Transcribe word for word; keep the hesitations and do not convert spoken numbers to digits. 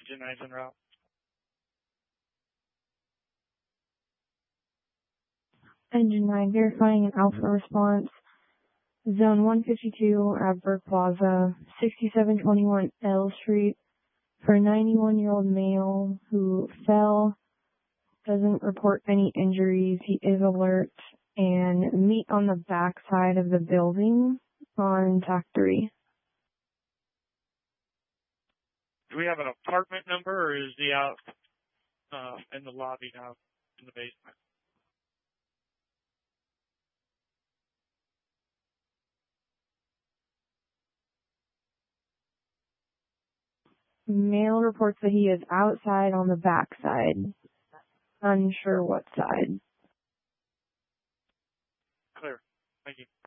Engine nine's en route. Engine nine verifying an alpha response. Zone one fifty-two at Burke Plaza, sixty-seven twenty-one L Street, for a ninety-one-year-old male who fell. Doesn't report any injuries. He is alert. And meet on the back side of the building on T A C three. Do we have an apartment number, or is he out uh, in the lobby now, in the basement? Male reports that he is outside on the back side. Unsure what side. Clear. Thank you.